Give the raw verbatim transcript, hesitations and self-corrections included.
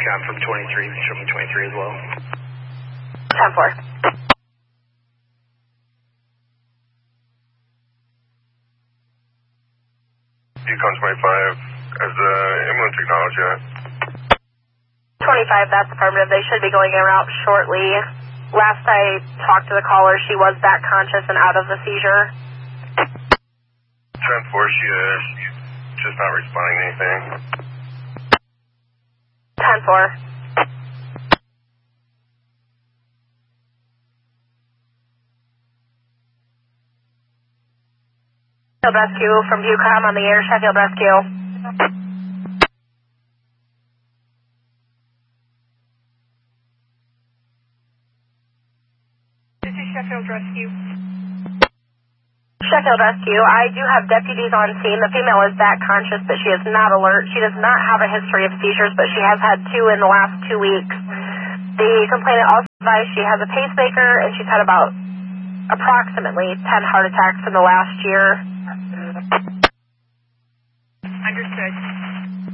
cab from twenty-three, show me twenty-three as well. ten four. Yukon twenty-five, as the ambulance acknowledged yet? twenty-five, that's affirmative. They should be going en route shortly. Last I talked to the caller, she was back conscious and out of the seizure. ten four, she is. She's just not responding to anything. ten four. Sheffield Rescue from Bucom on the air, Sheffield Rescue. This is Sheffield Rescue. Sheffield Rescue, I do have deputies on scene. The female is back conscious, but she is not alert. She does not have a history of seizures, but she has had two in the last two weeks. The complainant also advised she has a pacemaker, and she's had about approximately ten heart attacks in the last year. Understood.